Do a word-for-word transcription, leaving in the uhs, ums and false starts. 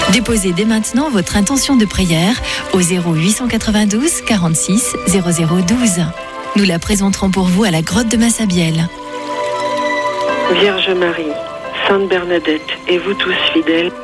Déposez dès maintenant votre intention de prière au zéro huit cent quatre-vingt-douze quarante-six zéro zéro douze. Nous la présenterons pour vous à la grotte de Massabielle. Vierge Marie, Sainte Bernadette et vous tous fidèles,